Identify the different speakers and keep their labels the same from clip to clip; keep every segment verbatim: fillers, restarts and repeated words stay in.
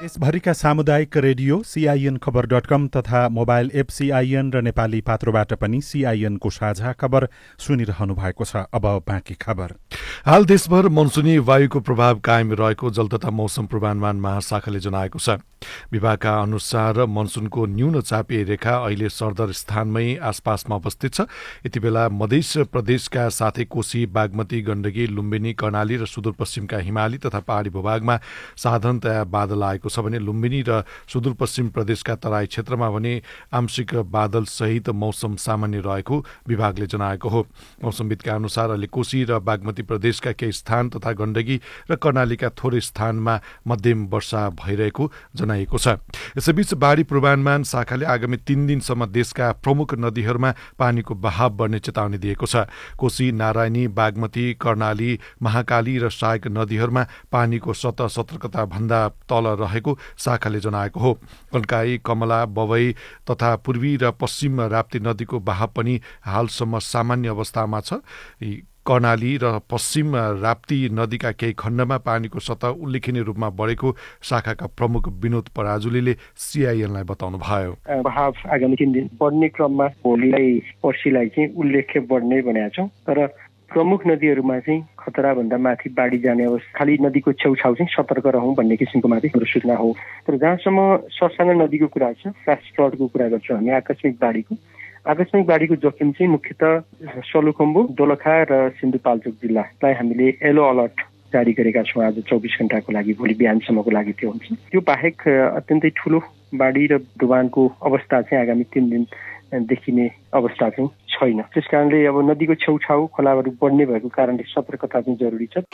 Speaker 1: देशभरिका सामुदायिक radio CIN खबर डट कम तथा मोबाइल एप सीआईएन र नेपाली पात्रोबाट पनि सीआईएनको साझा खबर सुनिरहनु भएको छ। अब बाँकी खबर।
Speaker 2: हाल देशभर मनसुनी वायुको प्रभाव कायम रहेको जल तथा मौसम पूर्वानुमान महाशाखाले जनाएको छ। विभागका अनुसार मनसुनको न्यून चापीय रेखा अहिले सरदर स्थानमै आसपासमा अवस्थित छ। यति बेला मध्य प्रदेशका साथै कोशी, बागमती, गण्डकी, लुम्बिनी, कर्णाली र सुदूरपश्चिमका हिमाली तथा पहाड़ी भूभागमा साधारणतया बादल आएको छ भने लुम्बिनी र सुदूरपश्चिम प्रदेशका तराई क्षेत्रमा भने आंशिक बादल सहित मौसम सामान्य रहेको विभागले जनाएको हो। मौसमविदका अनुसार अहिले कोशी र बागमती प्रदेशका केही स्थान तथा गण्डकी र कर्णालीका थोरै स्थानमा मध्यम वर्षा भइरहेको जनाइएको छ। यसैबीच बाढ़ी पूर्वानुमान शाखाले आगामी तीन दिनसम्म देशका प्रमुख नदीहरूमा पानीको बहाव बढ्ने चेतावनी दिएको छ। कोशी, नारायणी, बागमती, कर्णाली, महाकाली र सहायक नदीहरूमा पानीको सतह सतर्कता भन्दा तल रहेको शाखाले जनाएको हो। कन्काई, कमला, बवई तथा पूर्वी र पश्चिम राप्ती नदीको बहाव पनि हालसम्म सामान्य अवस्थामा छ। कर्णाली र पश्चिम राप्ती नदीका केही खण्डमा पानीको सतह उल्लेखनीय रूपमा बढेको शाखाका प्रमुख विनोद पराजुलीले सीआईएनलाई बताउनु भयो।
Speaker 3: बहाव आगामी तीन दिन बढ्ने क्रममा भोलिलाई पर्सिलाई चाहिँ उल्लेख्य बढ्ने भनेका छौँ। तर प्रमुख नदीहरूमा चाहिँ खतरा भन्दा माथि बाढी जाने अवस्था, खाली नदीको छेउछाउ चाहिँ सतर्क रहौं भन्ने किसिमको माथि हाम्रो सूचना हो। तर जहाँसम्म सरसाना नदीको कुरा छ, फ्ल्यास फ्लडको कुरा गर्छौँ हामी, आकस्मिक बाढीको आकस्मिक बाढीको जोखिम चाहिँ मुख्यतः सलुखुम्बु, दोलखा र सिन्धुपाल्चोक जिल्लालाई हामीले येलो अलर्ट जारी गरेका छौँ आज चौबिस घण्टाको लागि, भोलि बिहानसम्मको लागि त्यो हुन्छ। त्यो बाहेक अत्यन्तै ठूलो बाढी र डुबानको अवस्था चाहिँ आगामी तीन दिन देखिने अवस्था चाहिँ छैन। त्यसकारणले अब नदीको छेउछाउ खोलाहरू बढ्ने भएको कारणले सतर्कता चाहिँ जरुरी छ।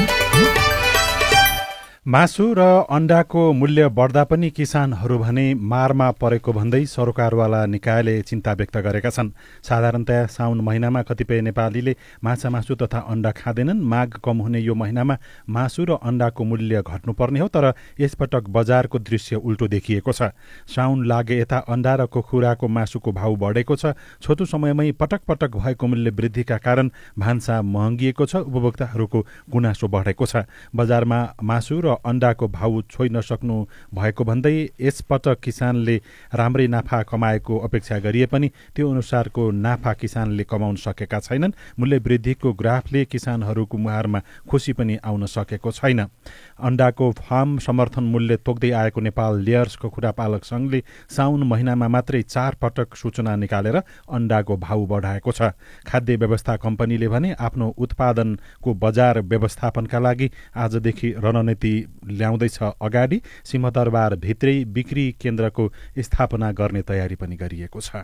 Speaker 1: मासु र अण्डाको मूल्य बढ्दा पनि किसानहरू भने मारमा परेको भन्दै सरकारवाला निकायले चिन्ता व्यक्त गरेका छन्। साधारणतया साउन महिनामा कतिपय नेपालीले माछा मासु तथा अण्डा खाँदैनन्। माग कम हुने यो महिनामा मासु र अण्डाको मूल्य घट्नुपर्ने हो, तर यसपटक बजारको दृश्य उल्टो देखिएको छ। साउन लागे यता अण्डा र कुखुराको मासुको भाउ बढेको छ। छोटो समयमै पटक पटक भएको मूल्य वृद्धिका कारण भान्सा महँगिएको छ। उपभोक्ताहरूको गुनासो बढेको छ। बजारमा मासु र अण्डाको भाउ छोइ नसक्नु भएको भन्दै यसपटक किसानले राम्रै नाफा कमाएको अपेक्षा गरिए पनि त्यो अनुसारको नाफा किसानले कमाउन सकेका छैनन्। मूल्य वृद्धिको ग्राफले किसानहरूको मुहारमा खुसी पनि आउन सकेको छैन। अण्डाको फार्म समर्थन मूल्य तोक्दै आएको नेपाल लेयर्स कुखुरा पालक संघले साउन महिनामा मात्रै चार पटक सूचना निकालेर अण्डाको भाउ बढाएको छ। खाद्य व्यवस्था कम्पनीले भने आफ्नो उत्पादनको बजार व्यवस्थापनका लागि आजदेखि रणनीति ल्याउँदैछ अगाडि। सिंहदरबार भित्रै बिक्री केन्द्रको स्थापना गर्ने तयारी पनि गरिएको छ।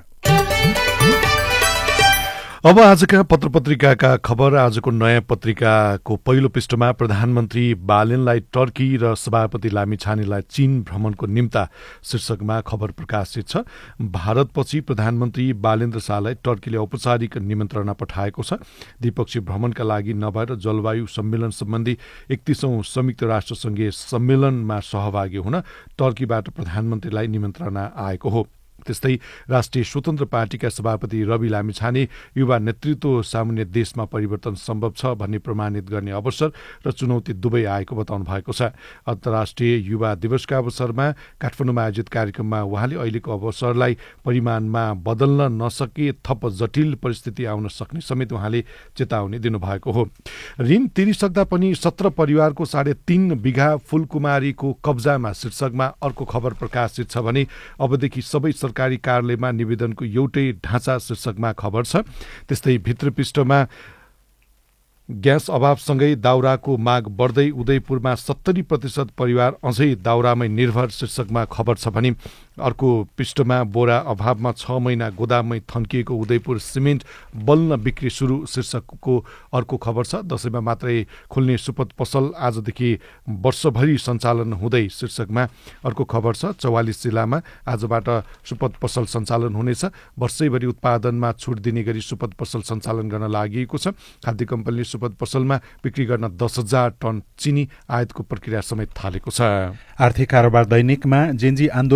Speaker 2: अब आजका पत्र पत्रिकाका खबर। आजको नयाँ पत्रिकाको पहिलो पृष्ठमा प्रधानमन्त्री बालेनलाई टर्की र सभापति लामिछानेलाई चीन भ्रमणको निम्ता शीर्षकमा खबर प्रकाशित छ। भारतपछि प्रधानमन्त्री बालेन्द्र शाहलाई टर्कीले औपचारिक निमन्त्रणा पठाएको छ। द्विपक्षीय भ्रमणका लागि नभएर जलवायु सम्मेलन सम्बन्धी एकतीसौं संयुक्त राष्ट्र संघीय सम्मेलनमा सहभागी हुन टर्कीबाट प्रधानमन्त्रीलाई निमन्त्रणा आएको हो। त्यस्तै राष्ट्रिय स्वतन्त्र पार्टीका सभापति रवि लामिछाने युवा नेतृत्व सामुन्य देशमा परिवर्तन सम्भव छ भन्ने प्रमाणित गर्ने अवसर र चुनौती दुवै आएको बताउनु भएको छ। अन्तर्राष्ट्रिय युवा दिवसका अवसरमा काठमाडौँमा आयोजित कार्यक्रममा उहाँले अहिलेको अवसरलाई परिमाणमा बदल्न नसके थप जटिल परिस्थिति आउन सक्ने समेत उहाँले चेतावनी दिनुभएको हो। ऋण तिरिसक्दा पनि सत्र परिवारको साढे तीन बिघा फूलकुमारीको कब्जामा शीर्षकमा अर्को खबर प्रकाशित छ भने अबदेखि सबै सरकारी कार्यालयमा निवेदनको एउटै ढाँचा शीर्षकमा खबर छ। त्यस्तै भित्र पृष्ठमा ग्यास अभावसँगै दाउराको माग बढ्दै उदयपुरमा सत्तरी प्रतिशत परिवार अझै दाउरामै निर्भर शीर्षकमा खबर छ भने अर्को पृष्ठमा बोरा अभावमा छ महिना गोदाममै थन्किएको उदयपुर सिमेन्ट बल्ल बिक्री सुरु शीर्षकको अर्को खबर छ। दशैंमा मात्रै खुल्ने सुपथ पसल आजदेखि वर्षभरि सञ्चालन हुँदै शीर्षकमा अर्को खबर छ। चौवालिस जिल्लामा आजबाट सुपथ पसल सञ्चालन हुनेछ। वर्षैभरि उत्पादनमा छुट दिने गरी सुपथ पसल सञ्चालन गर्न लागि छ। खाद्य कम्पनीले सुपथ पसलमा बिक्री गर्न दस हजार टन चिनी आयातको प्रक्रिया समेत थालेको छ।
Speaker 1: आर्थिक कारोबार दैनिकमा जेन्जी आन्दोलनमा जल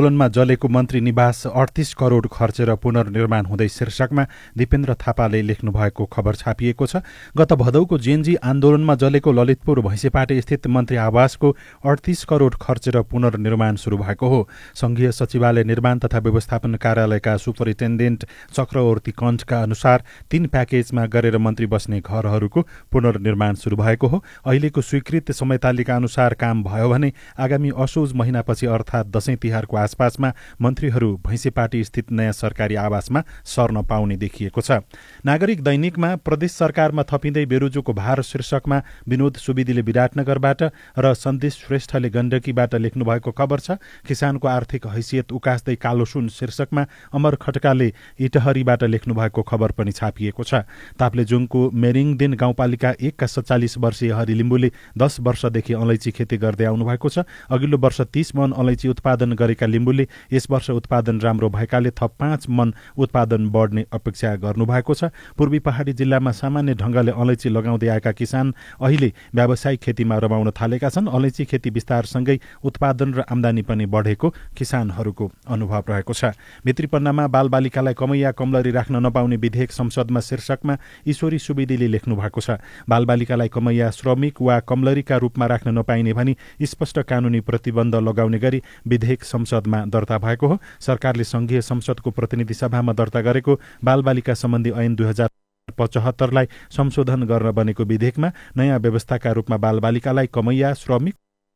Speaker 1: जलेको मन्त्री निवास अडतिस करोड खर्चेर पुनर्निर्माण हुँदै शीर्षकमा दिपेन्द्र थापाले लेख्नु भएको खबर छापिएको छ। गत भदौको जेएनजी आन्दोलनमा जलेको ललितपुर भैँसेपाटे स्थित मन्त्री आवासको अडतिस करोड खर्चेर पुनर्निर्माण सुरु भएको हो। संघीय सचिवालय निर्माण तथा व्यवस्थापन कार्यालयका सुपरिन्टेन्डेन्ट चक्रवर्ती कण्ठका अनुसार तीन प्याकेजमा गरेर मन्त्री बस्ने घरहरूको पुनर्निर्माण सुरु भएको हो। अहिलेको स्वीकृत समयतालिका अनुसार काम भयो भने आगामी असोज महिनापछि अर्थात् दशैं तिहारको आसपासमा मन्त्रीहरू भैँसेपाटी स्थित नयाँ सरकारी आवासमा सर्न पाउने देखिएको छ। नागरिक दैनिकमा प्रदेश सरकारमा थपिँदै बेरोजोको भार शीर्षकमा विनोद सुवेदीले विराटनगरबाट र सन्देश श्रेष्ठले गण्डकीबाट लेख्नु भएको खबर छ। किसानको आर्थिक हैसियत उकास्दै कालो सुन शीर्षकमा अमर खड्काले इटहरीबाट लेख्नु भएको खबर पनि छापिएको छ। ताप्लेजुङको मेरिङदेन गाउँपालिका एकका सत्तालिस वर्षीय हरि लिम्बुले दस वर्षदेखि अलैँची खेती गर्दै आउनु भएको छ। अघिल्लो वर्ष तीस मन अलैँची उत्पादन गरेका लिम्बुले यस वर्ष उत्पादन राम्रो भएकाले थप पाँच मन उत्पादन बढ्ने अपेक्षा गर्नुभएको छ। पूर्वी पहाडी जिल्लामा सामान्य ढंगले अलैँची लगाउँदै आएका किसान अहिले व्यावसायिक खेतीमा रमाउन थालेका छन्। अलैँची खेती विस्तारसँगै उत्पादन र आमदानी पनि बढेको किसानहरूको अनुभव रहेको छ। भित्रीपन्नामा बालबालिकालाई कमैया कमलरी राख्न नपाउने विधेयक संसदमा शीर्षकमा ईश्वरी सुवेदीले लेख्नु भएको छ। बालबालिकालाई कमैया श्रमिक वा कमलरीका रूपमा राख्न नपाइने भनी स्पष्ट कानूनी प्रतिबन्ध लगाउने गरी विधेयक संसदमा दर्ता भएको हो। सरकारले संघीय संसदको प्रतिनिधि सभामा दर्ता गरेको बालबालिका सम्बन्धी ऐन दुई हजार पचहत्तरलाई संशोधन गर्न बनेको विधेयकमा नयाँ व्यवस्थाका रूपमा बालबालिकालाई कमैया श्रमिक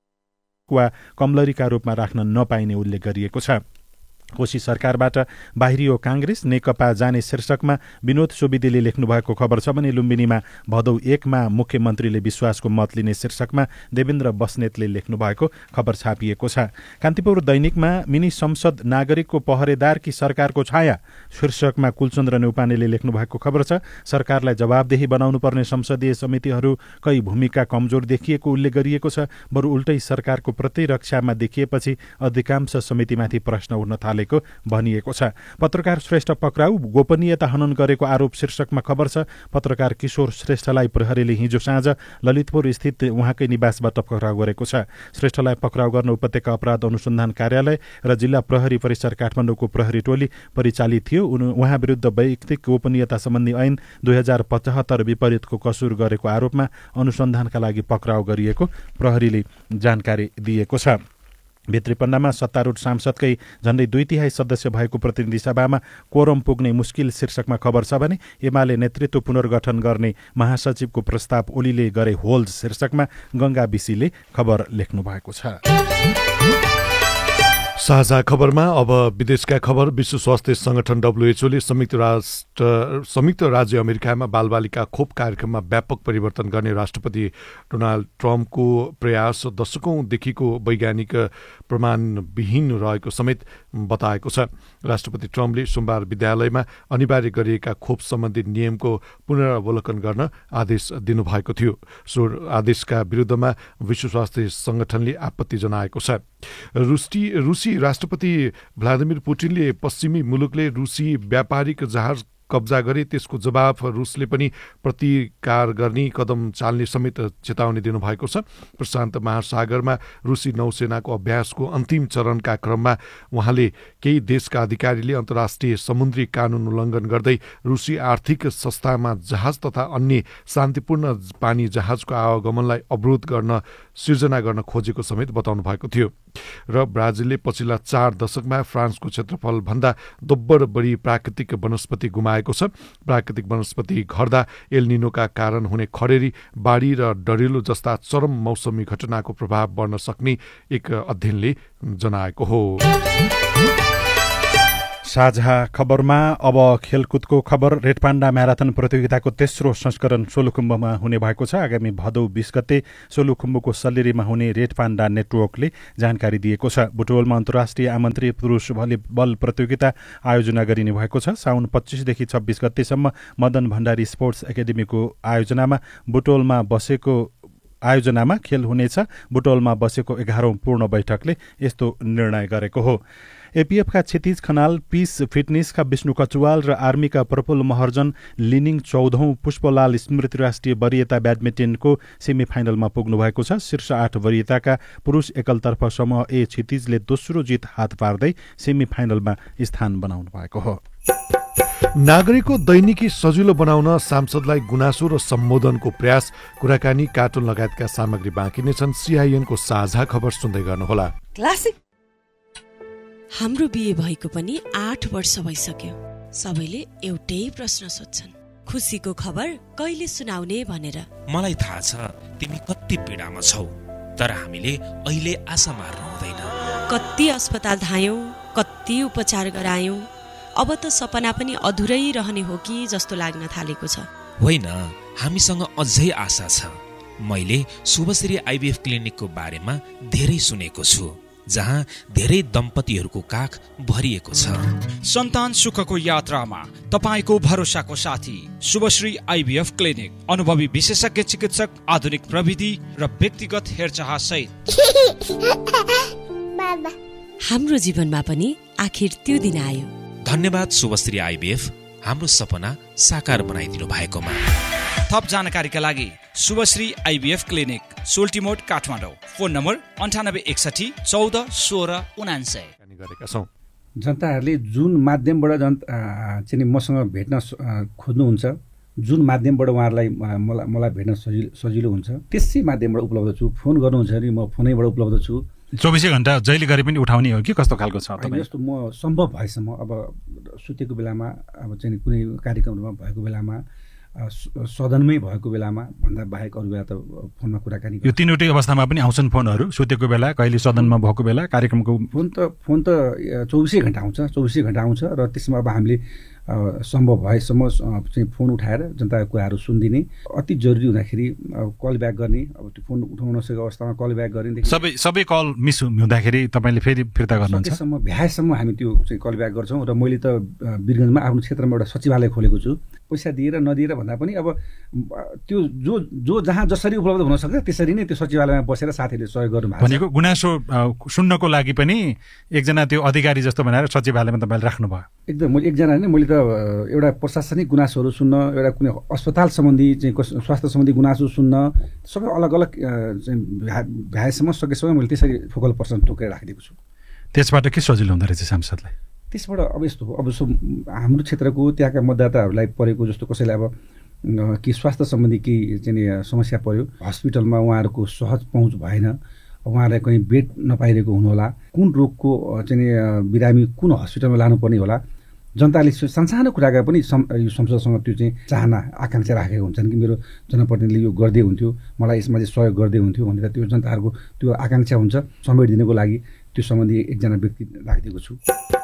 Speaker 1: वा कमलरीका रूपमा राख्न नपाइने उल्लेख गरिएको छ। कोशी सरकारबाट बाहिरियो कांग्रेस नेकपा जाने शीर्षकमा विनोद सुवेदीले लेख्नु भएको खबर छ भने लुम्बिनीमा भदौ एकमा मुख्यमन्त्रीले विश्वासको मत लिने शीर्षकमा देवेन्द्र बस्नेतले लेख्नु भएको खबर छापिएको छ। कान्तिपुर दैनिकमा मिनी संसद नागरिकको पहरेदार कि सरकारको छाया शीर्षकमा कुलचन्द्र नेउपानेले लेख्नु भएको खबर छ। सरकारलाई जवाबदेही बनाउनु पर्ने संसदीय समितिहरूकै भूमिका कमजोर देखिएको उल्लेख गरिएको छ। बरु उल्टै सरकारको प्रतिरक्षामा देखिएपछि अधिकांश समितिमाथि प्रश्न उठ्न थाले भनिएको छ। पत्रकार श्रेष्ठ पक्राउ गोपनीयता हनन गरेको आरोप शीर्षकमा खबर छ। पत्रकार किशोर श्रेष्ठलाई प्रहरीले हिजो साँझ ललितपुर स्थित उहाँकै निवासबाट पक्राउ गरेको छ। श्रेष्ठलाई पक्राउ गर्न उपत्यका अपराध अनुसन्धान कार्यालय र जिल्ला प्रहरी परिसर काठमाडौँको प्रहरी टोली परिचालित थियो। उहाँ विरुद्ध व्यक्तिगत गोपनीयता सम्बन्धी ऐन दुई हजार पचहत्तर विपरीतको कसुर गरेको आरोपमा अनुसन्धानका लागि पक्राउ गरिएको प्रहरीले जानकारी दिएको छ। भित्रीपन्नामा सत्तारूढ सांसदकै झण्डै दुई तिहाई सदस्य भएको प्रतिनिधि सभामा कोरम पुग्ने मुस्किल शीर्षकमा खबर छ भने एमाले नेतृत्व पुनर्गठन गर्ने महासचिवको प्रस्ताव ओलीले गरे होल्ड शीर्षकमा गंगा बिसीले खबर लेख्नु भएको छ।
Speaker 2: साझा खबरमा अब विदेशका खबर। विश्व स्वास्थ्य संगठन डब्ल्युएचओले संयुक्त राष्ट्र संयुक्त राज्य अमेरिकामा बालबालिका खोप कार्यक्रममा व्यापक परिवर्तन गर्ने राष्ट्रपति डोनाल्ड ट्रम्पको प्रयास दशकौंदेखिको वैज्ञानिक प्रमाणविहीन रहेको समेत बताएको छ। राष्ट्रपति ट्रम्पले सोमबार विद्यालयमा अनिवार्य गरिएका खोप सम्बन्धी नियमको पुनरावलोकन गर्न आदेश दिनुभएको थियो। सो आदेशका विरुद्धमा विश्व स्वास्थ्य संगठनले आपत्ति जनाएको छ। रुसी रुसी राष्ट्रपति भ्लादिमिर पुटिनले पश्चिमी मुलुकले रुसी व्यापारिक जहाज कब्जा गरे त्यसको जवाफ रुसले पनि प्रतिकार गर्ने कदम चाल्ने समेत चेतावनी दिनुभएको छ। प्रशान्त महासागरमा रुसी नौसेनाको अभ्यासको अन्तिम चरणका क्रममा उहाँले केही देशका अधिकारीले अन्तर्राष्ट्रिय समुद्री कानून उल्लङ्घन गर्दै रुसी आर्थिक संस्थामा जहाज तथा अन्य शान्तिपूर्ण पानी जहाजको आवागमनलाई अवरोध गर्न सिर्जना गर्न खोजेको समेत बताउनु भएको थियो। र ब्राजिलले पछिल्ला चार दशकमा फ्रान्सको क्षेत्रफल भन्दा दोब्बर बढी प्राकृतिक वनस्पति गुमाएको छ। प्राकृतिक वनस्पति घट्दा एल निनोका कारण हुने खडेरी, बाढी र डढिलो जस्ता चरम मौसमी घटनाको प्रभाव बढ्न सक्ने एक अध्ययनले जनाएको हो।
Speaker 1: साझा खबरमा अब खेलकुदको खबर। रेडपाण्डा म्याराथन प्रतियोगिताको तेस्रो संस्करण सोलुखुम्बुमा हुने भएको छ। आगामी भदौ बीस गते सोलुखुम्बुको सल्लेरीमा हुने रेडपाण्डा नेटवर्कले जानकारी दिएको छ। बुटवलमा अन्तर्राष्ट्रिय आमन्त्रित पुरुष भलिबल प्रतियोगिता आयोजना गरिने भएको छ। साउन पच्चीसदेखि छब्बीस गतेसम्म मदन भण्डारी स्पोर्ट्स एकाडेमीको आयोजनामा बुटवलमा बसेको आयोजनामा खेल हुनेछ। बुटवलमा बसेको एघारौं पूर्ण बैठकले यस्तो निर्णय गरेको हो। एपीएफका क्षितिज खनाल, पिस फिटनेसका विष्णु कचुवाल र आर्मीका प्रफुल्ल महर्जन लिनिङ चौधौं पुष्पलाल स्मृति राष्ट्रिय वरियता ब्याडमिन्टनको सेमी फाइनलमा पुग्नु भएको छ। शीर्ष आठ वरियताका पुरुष एकलतर्फ समूह ए क्षितिजले दोस्रो जित हात पार्दै सेमी फाइनलमा स्थान बनाउनु भएको हो।
Speaker 2: नागरिकको दैनिकी सजिलो बनाउन सांसदलाई गुनासो र सम्बोधनको प्रयास, कुराकानी, कार्टुन लगायतका सामग्री बाँकी नै छन्। सीआईएनको साझा खबर सुन्दै गर्नुहोला।
Speaker 4: क्लासिक हाम्रो बिहे भएको पनि आठ वर्ष भइसक्यो। सबैले एउटै प्रश्न सोध्छन्, खुसीको खबर कहिले सुनाउने भनेर।
Speaker 5: मलाई थाहा छ तिमी कति पीडामा छौ, तर हामीले अहिले आशा मार्नु हुँदैन।
Speaker 4: कति अस्पताल धायौं, कति उपचार गरायौं, अब त सपना पनि अधुरै रहने हो कि जस्तो लाग्न थालेको छ।
Speaker 5: होइन, हामीसँग अझै आशा छ। मैले शुभश्री आइभीएफ क्लिनिकको बारेमा धेरै सुनेको छु, जहाँ धेरै दम्पतिहरूको काख भरिएको छ।
Speaker 6: सन्तान सुखको यात्रामा तपाईको भरोसाको साथी शुभश्री आइभीएफ क्लिनिक। अनुभवी विशेषज्ञ चिकित्सक, आधुनिक प्रविधि र व्यक्तिगत हेरचाह सहित।
Speaker 4: हाम्रो जीवनमा पनि आखिर त्यो दिन आयो।
Speaker 5: धन्यवाद शुभश्री आइभीएफ, हाम्रो सपना साकार बनाइदिनु भएकोमा।
Speaker 6: थप जानकारीका लागि Shubhashree IVF clinic, सोल्टिमोड, Kathmandu. Phone number अन्ठानब्बे एकसठी चौध सोह्र उनान्सय।
Speaker 7: जनताहरूले जुन माध्यमबाट जन चाहिँ मसँग भेट्न खोज्नुहुन्छ, जुन माध्यमबाट उहाँहरूलाई मलाई मलाई भेट्न सजिलो सजिलो हुन्छ, त्यसै माध्यमबाट उपलब्ध छु। फोन गर्नुहुन्छ भने म फोनैबाट उपलब्ध छु।
Speaker 1: चौबिसै घण्टा जहिले गरे पनि उठाउने हो कि कस्तो खालको छ?
Speaker 7: जस्तो म सम्भव भएसम्म अब सुतेको बेलामा, अब चाहिँ कुनै कार्यक्रममा भएको बेलामा, सदनमै भएको बेलामा भन्दा बाहेक अरू बेला त फोनमा कुराकानी।
Speaker 1: यो तिनवटै अवस्थामा पनि आउँछन् फोनहरू? सुतेको बेला, कहिले सदनमा भएको बेला, कार्यक्रमको?
Speaker 7: फोन त फोन त चौबिसै घन्टा आउँछ, चौबिसै घन्टा आउँछ र त्यसमा अब हामीले सम्भव भएसम्म चाहिँ फोन उठाएर जनताको कुराहरू सुनिदिने, अति जरुरी हुँदाखेरि कल ब्याक गर्ने। अब त्यो फोन उठाउन नसकेको अवस्थामा कल ब्याक गर्ने।
Speaker 1: सबै सबै कल मिस हुँदाखेरि तपाईँले फेरि फिर्ता गर्नुहुन्छ?
Speaker 7: त्यसम्म भ्याएसम्म हामी त्यो चाहिँ कल ब्याक गर्छौँ। र मैले त वीरगञ्जमा आफ्नो क्षेत्रमा एउटा सचिवालय खोलेको छु। पैसा दिएर नदिएर भन्दा पनि अब त्यो जो जो जहाँ जसरी उपलब्ध हुन सक्छ त्यसरी नै त्यो सचिवालयमा बसेर साथीहरूले सहयोग गर्नु भएको
Speaker 1: भनेको गुनासो सुन्नको लागि पनि एकजना त्यो अधिकारी जस्तो बनाएर सचिवालयमा तपाईँले राख्नुभयो?
Speaker 7: एकदम। मैले एकजना होइन, मैले त एउटा प्रशासनिक गुनासोहरू सुन्न, एउटा कुनै अस्पताल सम्बन्धी चाहिँ स्वास्थ्य सम्बन्धी गुनासो सुन्न, सबै अलग अलग चाहिँ भ्याएसम्म सकेसम्म मैले त्यसरी फोकल पर्सन तोकेर राखिदिएको छु।
Speaker 1: त्यसबाट के सजिलो हुँदो रहेछ सांसदलाई?
Speaker 7: त्यसबाट अब यस्तो हो, अब सो हाम्रो क्षेत्रको त्यहाँका मतदाताहरूलाई परेको जस्तो कसैलाई अब कि स्वास्थ्य सम्बन्धी केही चाहिँ समस्या पर्यो, हस्पिटलमा उहाँहरूको सहज पहुँच भएन, उहाँहरूलाई कहीँ बेड नपाइरहेको हुनुहोला, कुन रोगको चाहिँ बिरामी कुन हस्पिटलमा लानुपर्ने होला, जनताले सानसानो कुराका पनि यो संसदसँग त्यो चाहिँ चाहना आकाङ्क्षा राखेको हुन्छन् कि मेरो जनप्रतिनिधिले यो गर्दै हुन्थ्यो, मलाई यसमा चाहिँ सहयोग गर्दै हुन्थ्यो भनेर त्यो जनताहरूको त्यो आकाङ्क्षा हुन्छ। समेटिदिनको लागि त्यो सम्बन्धी एकजना व्यक्ति राखिदिएको छु।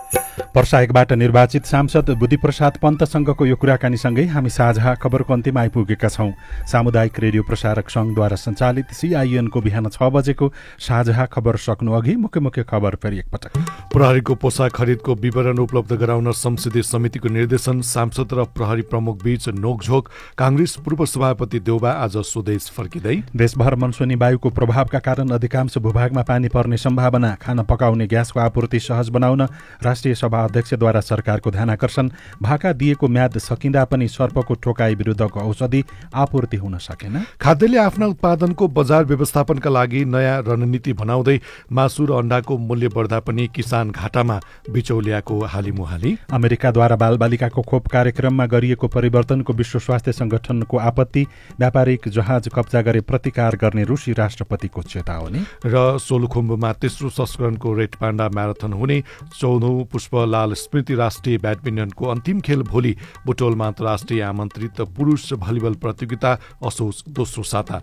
Speaker 1: पर्सा एकबाट निर्वाचित सांसद बुद्धिप्रसाद पन्तसँगको यो कुराकानीसँगै हामी साझा खबरको अन्तिममा आइपुगेका छौं। सामुदायिक रेडियो प्रसारक संघद्वारा सञ्चालित सीआईएनको बिहान छ बजेको साझा खबर सक्नु अघि मुख्य मुख्य खबर फेरि एकपटक।
Speaker 2: प्रहरीको पोसाक खरिदको विवरण उपलब्ध गराउन संसदीय समितिको निर्देशन, सांसद र प्रहरी प्रमुख बीच नोकझोक, कांग्रेस पूर्व सभापति देउबा आज स्वदेश फर्किँदै।
Speaker 1: देशभर मनसुनी वायुको प्रभावका कारण अधिकांश भूभागमा पानी पर्ने सम्भावना, खाना पकाउने ग्यासको आपूर्ति सहज बनाउन राष्ट्रिय सभा अध्यक्षद्वारा सरकारको ध्यानाकर्षण, भाका दिएको म्याद सकिँदा पनि सर्पको ठोकाई विरुद्धको औषधि आपूर्ति हुन सकेन।
Speaker 2: खाद्यले आफ्ना उत्पादनको बजार व्यवस्थापनका लागि नयाँ रणनीति बनाउँदै मासु र अण्डाको मूल्य बढ्दा पनि किसान घाटामा, बिचौलियाको हालिमुहाली।
Speaker 1: अमेरिकाद्वारा बालबालिकाको खोप कार्यक्रममा गरिएको परिवर्तनको विश्व स्वास्थ्य संगठनको आपत्ति, व्यापारिक जहाज कब्जा गरे प्रतिकार गर्ने रुसी राष्ट्रपतिको चेतावनी।
Speaker 2: र सोलुखुम्बुमा तेस्रो संस्करणको रेड पाण्डा म्याराथन हुने, चौधौं पुष्पलाल स्मृति राष्ट्रिय ब्याडमिन्टनको अन्तिम खेल भोलि, बुटवलमा अन्तर्राष्ट्रिय आमन्त्रित पुरुष भलिबल प्रतियोगिता असोज दोस्रो साता।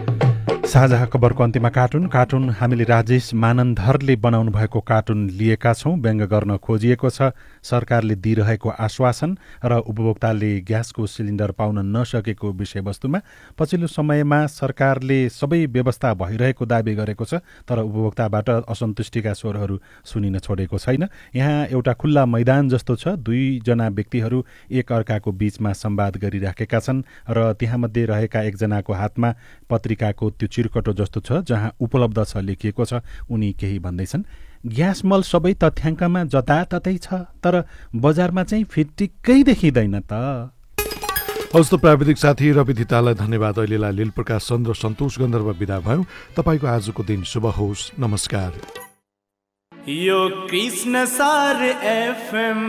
Speaker 2: साझा खबरको अन्तिममा कार्टुन कार्टुन हामीले राजेश मानन्धरले बनाउनु भएको कार्टुन लिएका छौं। व्यङ्ग गर्न खोजिएको छ सरकारले दिइरहेको आश्वासन र उपभोक्ताले ग्यासको सिलिन्डर पाउन नसकेको विषयवस्तुमा। पछिल्लो समयमा सरकारले सबै व्यवस्था भइरहेको दावी गरेको छ, तर उपभोक्ताबाट असन्तुष्टिका स्वरहरू सुनिन छोडेको छैन। यहाँ एउटा खुल्ला मैदान जस्तो छ, दुईजना व्यक्तिहरू एक अर्काको बीचमा संवाद गरिराखेका छन् र त्यहाँमध्ये रहेका एकजनाको हातमा पत्रिकाको त्यो
Speaker 1: चिरकटो जस्तो छ जहाँ उपलब्ध छ लेखिएको छ। उनी केही भन्दैछन्, ग्यास मल सबै तथ्याङ्कमा जताततै छ, तर बजारमा चाहिँ फिटिक्कै देखिँदैन त।
Speaker 2: हवस् त प्राविधिक साथी रवि धितालाई धन्यवाद। अहिलेलाई लील प्रकाश चन्द्र सन्तोष गन्धर्व बिदा भयौँ। तपाईँको आजको दिन शुभ होस्। नमस्कार।
Speaker 8: यो कृष्ण सार FM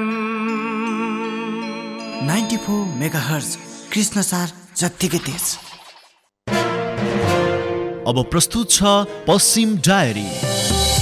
Speaker 8: ninety four megahertz Krishna सार जत्तिकै तेज।
Speaker 9: अब प्रस्तुत छ पश्चिम डायरी।